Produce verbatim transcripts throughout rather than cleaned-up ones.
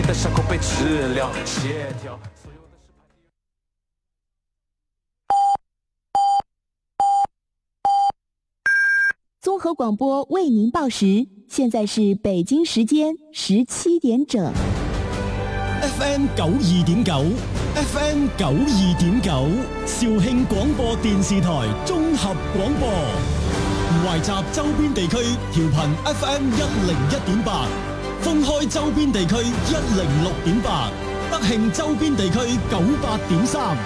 的伤口被治疗，协调。 综合广播为您报时，现在是北京时间十七點整。 F M 九二點九 ，F M 九二點九，肇慶廣播電視台綜合廣播，懷集周邊地區調頻 F M 一零一點八，封開周邊地區一零六點八，德慶周邊地區九八點三。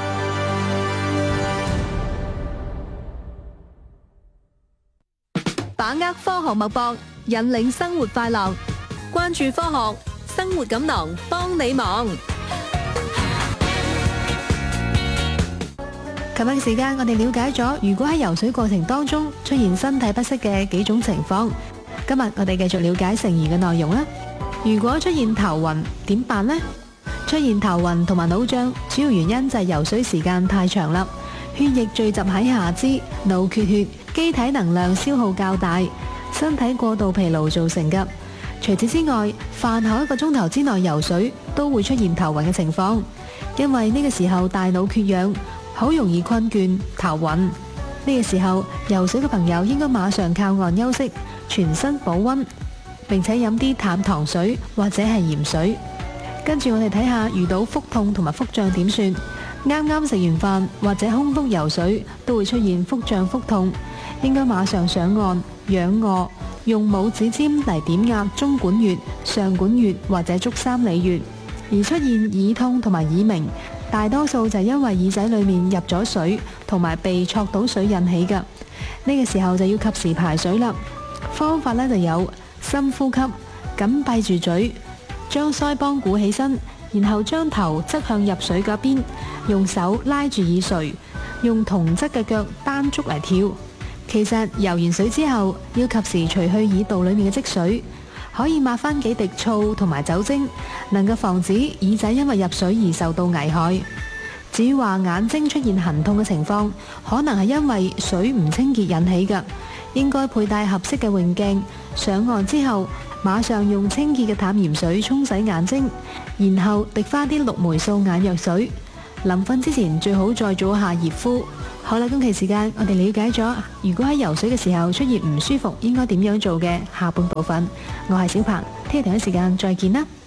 把握科學脈搏，引領生活快樂，關注科學，生活錦囊幫你忙。琴日嘅時間，我哋了解咗如果喺游水過程當中出現身體不適嘅幾種情況。今日我哋繼續了解成疑嘅內容啦。如果出現頭暈點辦呢？出現頭暈同埋腦脹，主要原因就係游水時間太長啦，血液聚集喺下肢，腦缺血，機體能量消耗較大，身體過度疲勞造成嘅。除此之外，飯後一個鐘頭之內游水都會出現頭暈嘅情況，因為呢個時候大腦缺氧，好容易困倦頭暈。呢個時候游水嘅朋友應該馬上靠岸休息，全身保溫，並且飲啲淡糖水或者係鹽水。跟住我哋睇下遇到腹痛同埋腹脹點算。啱啱食完飯或者空腹游水都會出現腹脹腹痛，應該馬上上岸仰臥，用拇指尖嚟點壓中管穴、上管穴或者足三里穴。而出現耳痛同埋耳鳴，大多數就係因為耳仔裏面入咗水同埋被戳到水引起嘅。呢、這個時候就要及時排水啦。方法呢就有深呼吸，緊閉住嘴，將腮幫鼓起身，然後將頭側向入水嗰邊，用手拉住耳垂，用同側嘅腳單足嚟跳。其實游完水之後要及時除去耳道裏面嘅積水，可以抹翻幾滴醋同埋酒精，能夠防止耳仔因為入水而受到危害。至於話眼睛出現痕痛嘅情況，可能係因為水唔清潔引起嘅，應該佩戴合適嘅泳鏡，上岸之後馬上用清潔嘅淡鹽水沖洗眼睛，然後滴翻啲綠霉素眼藥水。臨瞓之前最好再做下熱敷。好啦，今期時間我哋了解咗如果喺游水嘅時候出現唔舒服應該點樣做嘅下半部分。我係小鵬，聽日同一時間再見啦。